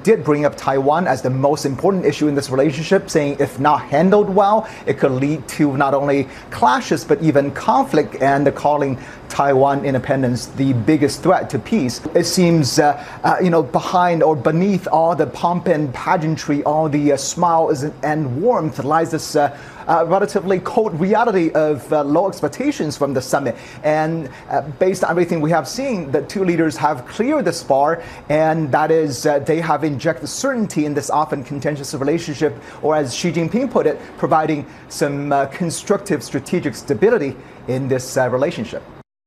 did bring up Taiwan as the most important issue in this relationship, saying if not handled well, it could lead to not only clashes but even conflict, and calling Taiwan independence the biggest threat to peace. It seems, behind or beneath all the pomp and pageantry, all the smiles and warmth lies this relatively cold reality of low expectations from the summit. And based on everything we have seen, the two leaders have cleared this bar, and that is they have injected certainty in this often contentious relationship, or as Xi Jinping put it, providing some constructive strategic stability in this relationship.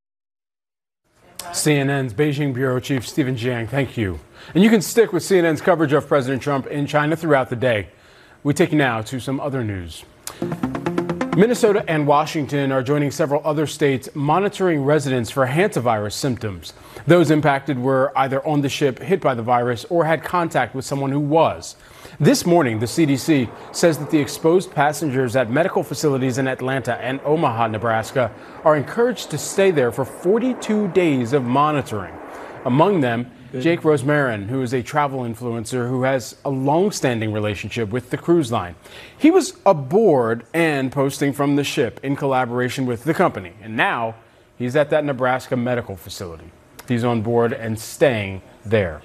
CNN's Beijing Bureau Chief Stephen Jiang, thank you. And you can stick with CNN's coverage of President Trump in China throughout the day. We take you now to some other news. Minnesota and Washington are joining several other states monitoring residents for hantavirus symptoms. Those impacted were either on the ship hit by the virus or had contact with someone who was. This morning, the CDC says that the exposed passengers at medical facilities in Atlanta and Omaha, Nebraska, are encouraged to stay there for 42 days of monitoring. Among them, Jake Rosmarin, who is a travel influencer who has a long-standing relationship with the cruise line. He was aboard and posting from the ship in collaboration with the company, and now he's at that Nebraska medical facility. He's on board and staying there.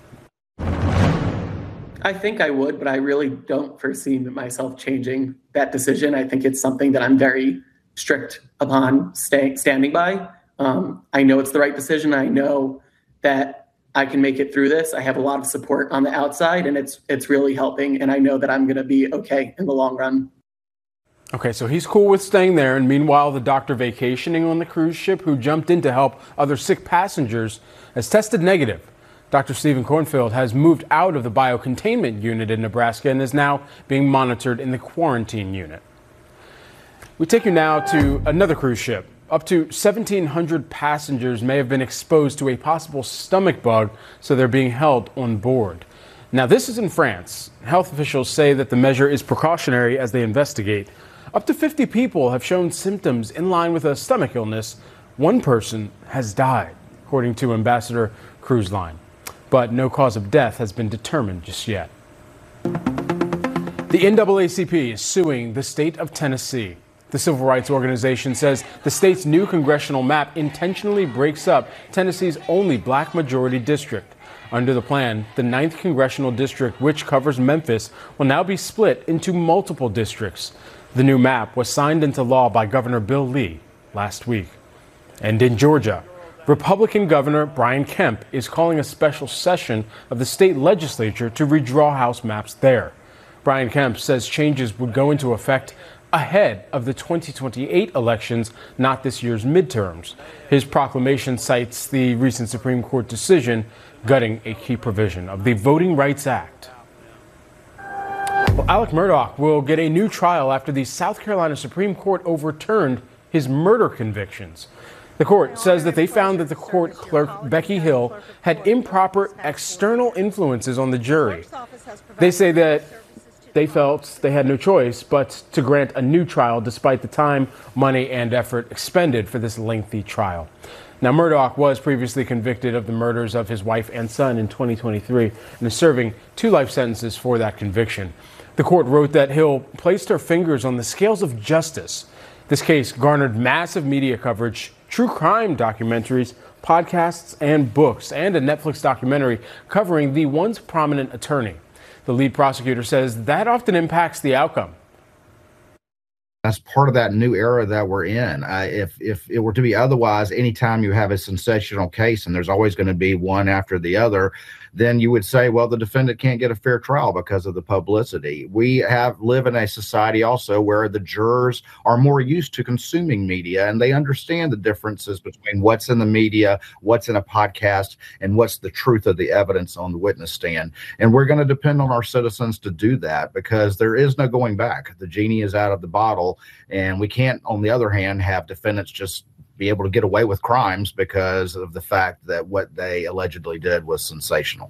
I think I would, but I really don't foresee myself changing that decision. I think it's something that I'm very strict upon standing by. I know it's the right decision. I know that I can make it through this. I have a lot of support on the outside, and it's really helping. And I know that I'm going to be okay in the long run. Okay, so he's cool with staying there. And meanwhile, the doctor vacationing on the cruise ship who jumped in to help other sick passengers has tested negative. Dr. Stephen Kornfield has moved out of the biocontainment unit in Nebraska and is now being monitored in the quarantine unit. We take you now to another cruise ship. Up to 1,700 passengers may have been exposed to a possible stomach bug, so they're being held on board. Now, this is in France. Health officials say that the measure is precautionary as they investigate. Up to 50 people have shown symptoms in line with a stomach illness. One person has died, according to Ambassador Cruise Line. But no cause of death has been determined just yet. The NAACP is suing the state of Tennessee. The civil rights organization says the state's new congressional map intentionally breaks up Tennessee's only black majority district. Under the plan, the 9th congressional district, which covers Memphis, will now be split into multiple districts. The new map was signed into law by Governor Bill Lee last week. And in Georgia, Republican Governor Brian Kemp is calling a special session of the state legislature to redraw House maps there. Brian Kemp says changes would go into effect ahead of the 2028 elections, not this year's midterms. His proclamation cites the recent Supreme Court decision gutting a key provision of the Voting Rights Act. Well, Alec Murdaugh will get a new trial after the South Carolina Supreme Court overturned his murder convictions. The court says that they found that the court clerk, Becky Hill, had improper external influences on the jury. They say that they felt they had no choice but to grant a new trial despite the time, money, and effort expended for this lengthy trial. Now, Murdaugh was previously convicted of the murders of his wife and son in 2023 and is serving 2 life sentences for that conviction. The court wrote that Hill placed her fingers on the scales of justice. This case garnered massive media coverage, true crime documentaries, podcasts, and books, and a Netflix documentary covering the once prominent attorney. The lead prosecutor says that often impacts the outcome. That's part of that new era that we're in. If it were to be otherwise, anytime you have a sensational case, and there's always going to be one after the other, then you would say, well, the defendant can't get a fair trial because of the publicity. We live in a society also where the jurors are more used to consuming media, and they understand the differences between what's in the media, what's in a podcast, and what's the truth of the evidence on the witness stand. And we're going to depend on our citizens to do that because there is no going back. The genie is out of the bottle, and we can't, on the other hand, have defendants just be able to get away with crimes because of the fact that what they allegedly did was sensational.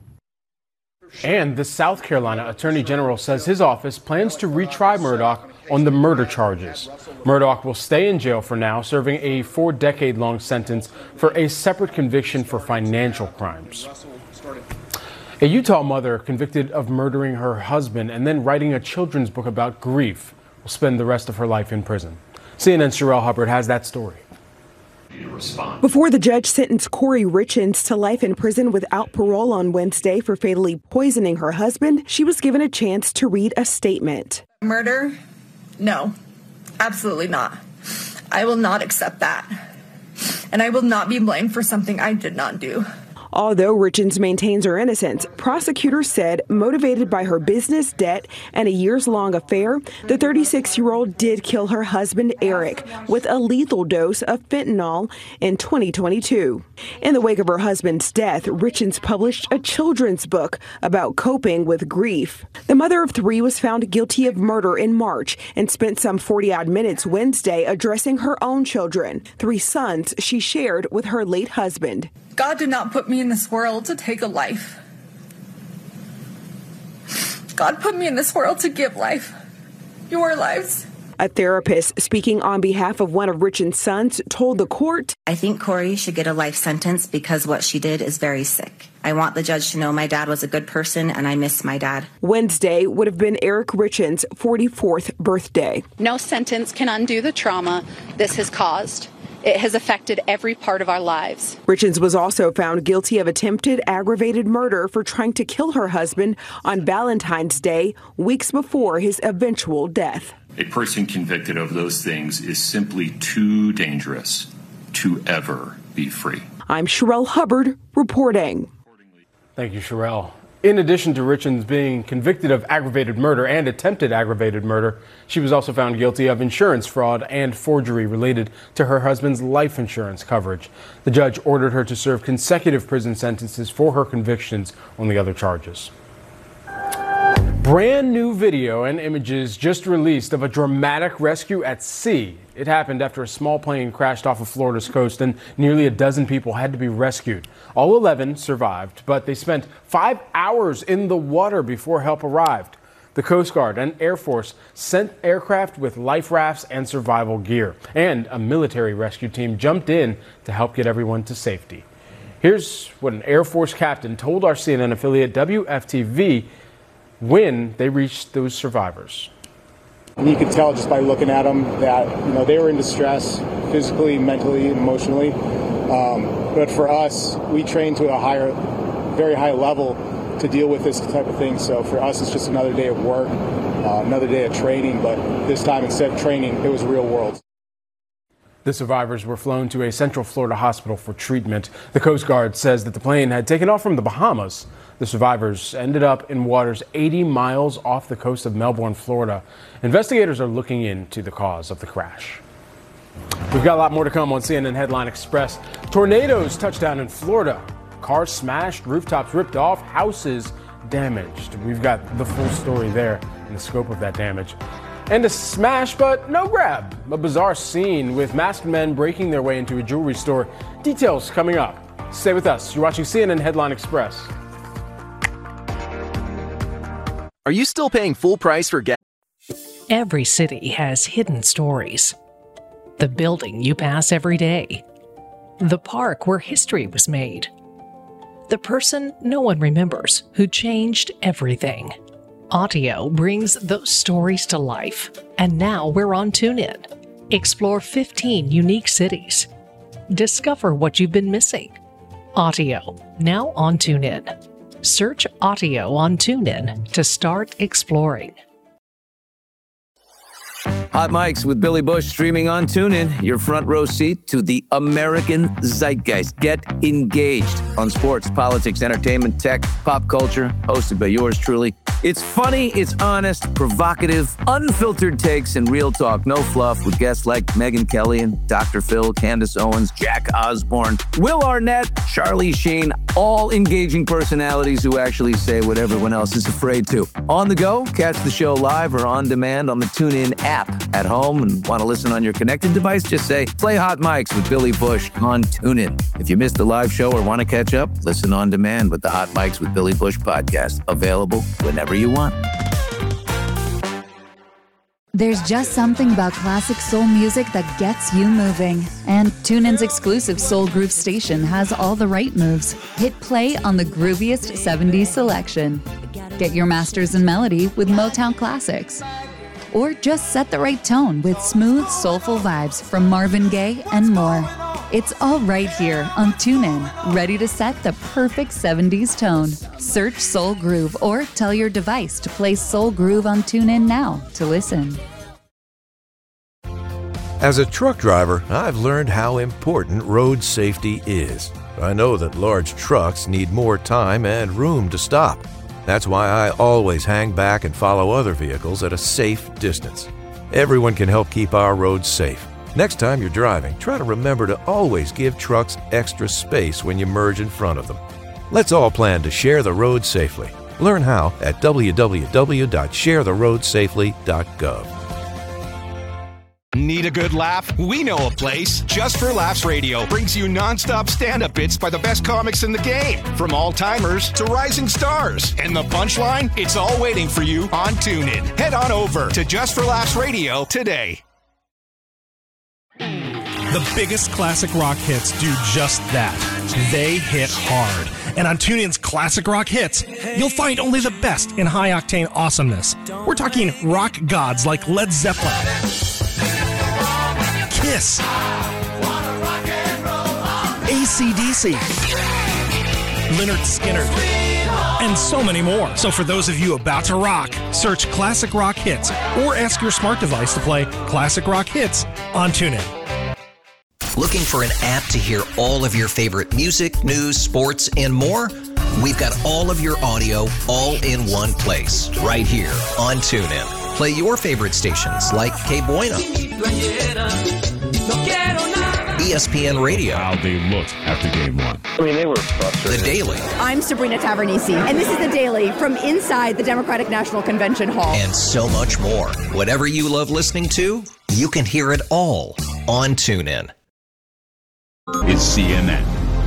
And the South Carolina Attorney General says his office plans to retry Murdaugh on the murder charges. Murdaugh will stay in jail for now, serving a 4-decade-long sentence for a separate conviction for financial crimes. A Utah mother convicted of murdering her husband and then writing a children's book about grief will spend the rest of her life in prison. CNN's Sherelle Hubbard has that story. Before the judge sentenced Corey Richens to life in prison without parole on Wednesday for fatally poisoning her husband, she was given a chance to read a statement. Murder? No, absolutely not. I will not accept that. And I will not be blamed for something I did not do. Although Richens maintains her innocence, prosecutors said motivated by her business debt and a years-long affair, the 36-year-old did kill her husband, Eric, with a lethal dose of fentanyl in 2022. In the wake of her husband's death, Richens published a children's book about coping with grief. The mother of 3 was found guilty of murder in March and spent some 40-odd minutes Wednesday addressing her own children, 3 sons she shared with her late husband. God did not put me in this world to take a life. God put me in this world to give life. Your lives. A therapist speaking on behalf of one of Richens' sons told the court, I think Corey should get a life sentence because what she did is very sick. I want the judge to know my dad was a good person and I miss my dad. Wednesday would have been Eric Richens' 44th birthday. No sentence can undo the trauma this has caused. It has affected every part of our lives. Richens was also found guilty of attempted aggravated murder for trying to kill her husband on Valentine's Day, weeks before his eventual death. A person convicted of those things is simply too dangerous to ever be free. I'm Sherelle Hubbard reporting. Thank you, Sherelle. In addition to Richens being convicted of aggravated murder and attempted aggravated murder, she was also found guilty of insurance fraud and forgery related to her husband's life insurance coverage. The judge ordered her to serve consecutive prison sentences for her convictions on the other charges. Brand new video and images just released of a dramatic rescue at sea. It happened after a small plane crashed off of Florida's coast and nearly a dozen people had to be rescued. All 11 survived, but they spent 5 hours in the water before help arrived. The Coast Guard and Air Force sent aircraft with life rafts and survival gear, and a military rescue team jumped in to help get everyone to safety. Here's what an Air Force captain told our CNN affiliate WFTV when they reached those survivors. And you could tell just by looking at them that they were in distress, physically, mentally, emotionally. But for us, we train to a very high level to deal with this type of thing. So for us, it's just another day of work, another day of training. But this time, instead of training, it was real world. The survivors were flown to a Central Florida hospital for treatment. The Coast Guard says that the plane had taken off from the Bahamas. The survivors ended up in waters 80 miles off the coast of Melbourne, Florida. Investigators are looking into the cause of the crash. We've got a lot more to come on CNN Headline Express. Tornadoes touched down in Florida. Cars smashed, rooftops ripped off, houses damaged. We've got the full story there and the scope of that damage. And a smash, but no grab. A bizarre scene with masked men breaking their way into a jewelry store. Details coming up. Stay with us. You're watching CNN Headline Express. Are you still paying full price for gas? Every city has hidden stories. The building you pass every day. The park where history was made. The person no one remembers who changed everything. Audio brings those stories to life. And now we're on TuneIn. Explore 15 unique cities. Discover what you've been missing. Audio, now on TuneIn. Search Audio on TuneIn to start exploring. Hot Mics with Billy Bush streaming on TuneIn. Your front row seat to the American zeitgeist. Get engaged on sports, politics, entertainment, tech, pop culture. Hosted by yours truly. It's funny, it's honest, provocative, unfiltered takes, and real talk. No fluff with guests like Megyn Kelly and Dr. Phil, Candace Owens, Jack Osborne, Will Arnett, Charlie Sheen. All engaging personalities who actually say what everyone else is afraid to. On the go, catch the show live or on demand on the TuneIn app. At home and want to listen on your connected device, just say, play Hot Mics with Billy Bush on TuneIn. If you missed the live show or want to catch up, listen on demand with the Hot Mics with Billy Bush podcast. Available whenever you want. There's just something about classic soul music that gets you moving. And TuneIn's exclusive Soul Groove station has all the right moves. Hit play on the grooviest 70s selection. Get your masters in melody with Motown classics. Or just set the right tone with smooth, soulful vibes from Marvin Gaye and more. It's all right here on TuneIn, ready to set the perfect 70s tone. Search Soul Groove or tell your device to play Soul Groove on TuneIn now to listen. As a truck driver, I've learned how important road safety is. I know that large trucks need more time and room to stop. That's why I always hang back and follow other vehicles at a safe distance. Everyone can help keep our roads safe. Next time you're driving, try to remember to always give trucks extra space when you merge in front of them. Let's all plan to share the road safely. Learn how at www.sharetheroadsafely.gov. Need a good laugh? We know a place. Just for Laughs Radio brings you non-stop stand-up bits by the best comics in the game, from all-timers to rising stars. And the punchline? It's all waiting for you on TuneIn. Head on over to Just for Laughs Radio today. The biggest classic rock hits do just that. They hit hard. And on TuneIn's Classic Rock Hits, you'll find only the best in high-octane awesomeness. We're talking rock gods like Led Zeppelin, Kiss, AC/DC, Lynyrd Skynyrd, and so many more. So for those of you about to rock, search Classic Rock Hits or ask your smart device to play Classic Rock Hits on TuneIn. Looking for an app to hear all of your favorite music, news, sports, and more? We've got all of your audio all in one place, right here on TuneIn. Play your favorite stations like Que Buena, ESPN Radio. How they looked after game one. I mean, they were frustrated. The Daily. I'm Sabrina Tavernisi, and this is The Daily from inside the Democratic National Convention Hall. And so much more. Whatever you love listening to, you can hear it all on TuneIn. It's CNN.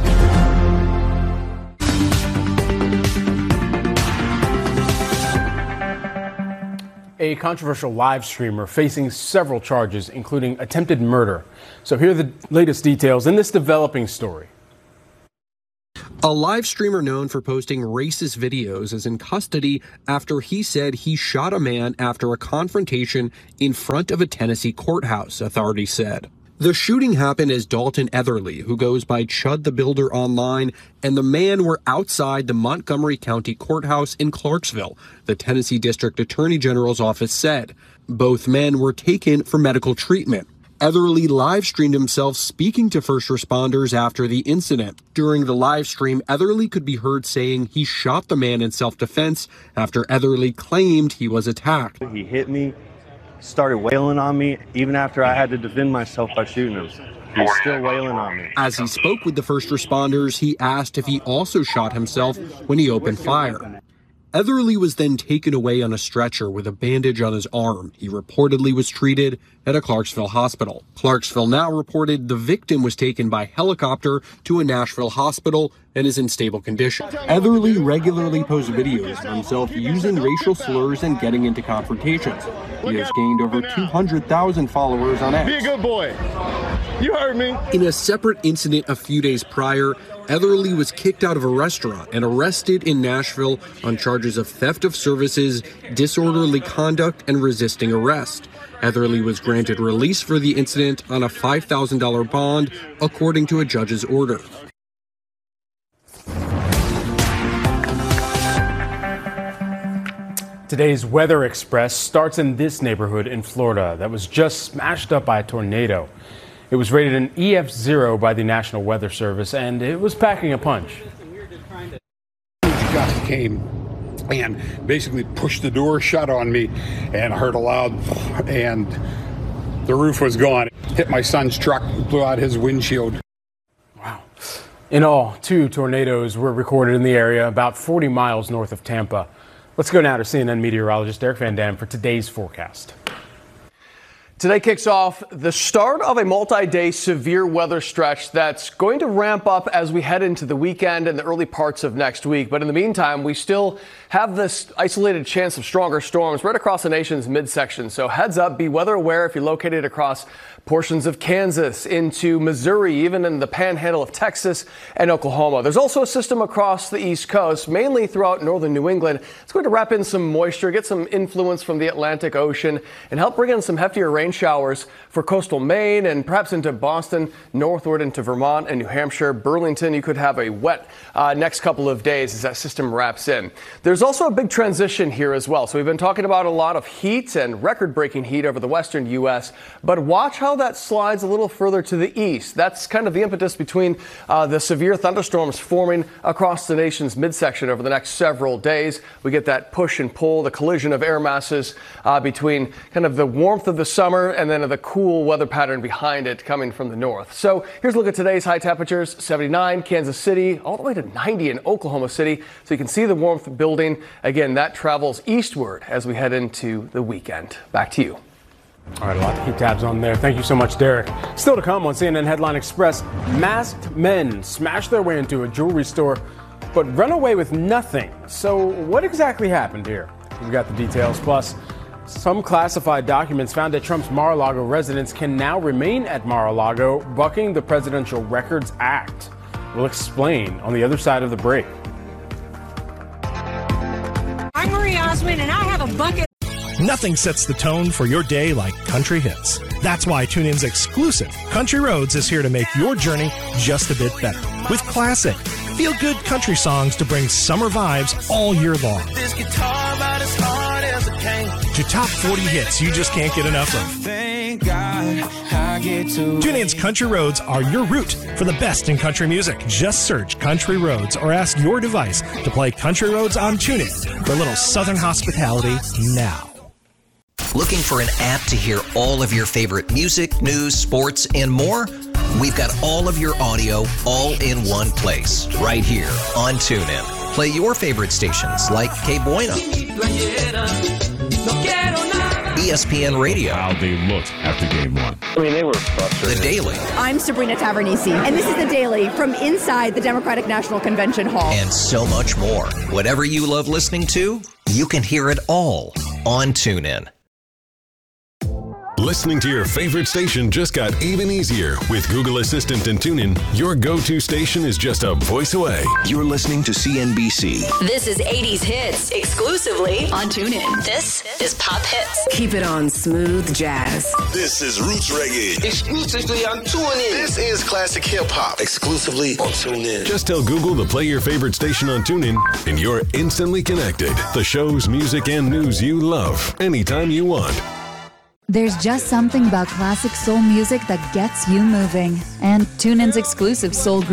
A controversial live streamer facing several charges, including attempted murder. So here are the latest details in this developing story. A live streamer known for posting racist videos is in custody after he said he shot a man after a confrontation in front of a Tennessee courthouse, authorities said. The shooting happened as Dalton Etherly, who goes by Chud the Builder online, and the man were outside the Montgomery County Courthouse in Clarksville, the Tennessee District Attorney General's office said. Both men were taken for medical treatment. Etherly live-streamed himself speaking to first responders after the incident. During the live stream, Etherly could be heard saying he shot the man in self-defense after Etherly claimed he was attacked. He hit me, started wailing on me, even after I had to defend myself by shooting him. He's still wailing on me. As he spoke with the first responders, he asked if he also shot himself when he opened fire. Etherly was then taken away on a stretcher with a bandage on his arm. He reportedly was treated at a Clarksville hospital. Clarksville Now reported the victim was taken by helicopter to a Nashville hospital and is in stable condition. Etherly regularly posts videos of himself using racial slurs and getting into confrontations. He has gained over 200,000 followers on X. Be a good boy. You heard me. In a separate incident a few days prior, Etherly was kicked out of a restaurant and arrested in Nashville on charges of theft of services, disorderly conduct, and resisting arrest. Etherly was granted release for the incident on a $5,000 bond, according to a judge's order. Today's Weather Express starts in this neighborhood in Florida that was just smashed up by a tornado. It was rated an EF0 by the National Weather Service, and it was packing a punch. Gust came and basically pushed the door shut on me, and I heard a loud, and the roof was gone. It hit my son's truck, blew out his windshield. Wow. In all, 2 tornadoes were recorded in the area about 40 miles north of Tampa. Let's go now to CNN meteorologist Eric Van Dam for today's forecast. Today kicks off the start of a multi-day severe weather stretch that's going to ramp up as we head into the weekend and the early parts of next week. But in the meantime, we still have this isolated chance of stronger storms right across the nation's midsection. So heads up, be weather aware if you're located across portions of Kansas into Missouri, even in the panhandle of Texas and Oklahoma. There's also a system across the East Coast, mainly throughout northern New England. It's going to wrap in some moisture, get some influence from the Atlantic Ocean, and help bring in some heftier rain showers for coastal Maine and perhaps into Boston, northward into Vermont and New Hampshire. Burlington, you could have a wet next couple of days as that system wraps in. There's also a big transition here as well. So we've been talking about a lot of heat and record-breaking heat over the western U.S., but watch how that slides a little further to the east. That's kind of the impetus between the severe thunderstorms forming across the nation's midsection over the next several days. We get that push and pull, the collision of air masses between kind of the warmth of the summer and then the cool weather pattern behind it coming from the north. So here's a look at today's high temperatures: 79 Kansas City, all the way to 90 in Oklahoma City. So you can see the warmth building. Again, that travels eastward as we head into the weekend. Back to you. All right, a lot to keep tabs on there. Thank you so much, Derek. Still to come on CNN Headline Express, masked men smash their way into a jewelry store but run away with nothing. So what exactly happened here? We've got the details. Plus, some classified documents found at Trump's Mar-a-Lago residence can now remain at Mar-a-Lago, bucking the Presidential Records Act. We'll explain on the other side of the break. I'm Marie Osmond, and I have a bucket. Nothing sets the tone for your day like country hits. That's why TuneIn's exclusive Country Roads is here to make your journey just a bit better. With classic, feel-good country songs to bring summer vibes all year long. This guitar about as hard as it can. To top 40 hits you just can't get enough of. Thank God I get to. TuneIn's Country Roads are your route for the best in country music. Just search Country Roads or ask your device to play Country Roads on TuneIn for a little southern hospitality now. Looking for an app to hear all of your favorite music, news, sports, and more? We've got all of your audio all in one place, right here on TuneIn. Play your favorite stations like Que Buena, ESPN Radio. How they looked after game one. I mean, they were frustrated. The Daily. I'm Sabrina Tavernisi, and this is The Daily from inside the Democratic National Convention Hall. And so much more. Whatever you love listening to, you can hear it all on TuneIn. Listening to your favorite station just got even easier. With Google Assistant and TuneIn, your go-to station is just a voice away. You're listening to CNBC. This is 80s Hits, exclusively on TuneIn. This is Pop Hits. Keep it on smooth jazz. This is Roots Reggae, exclusively on TuneIn. This is Classic Hip Hop, exclusively on TuneIn. Just tell Google to play your favorite station on TuneIn, and you're instantly connected. The shows, music, and news you love, anytime you want. There's just something about classic soul music that gets you moving. And TuneIn's exclusive soul group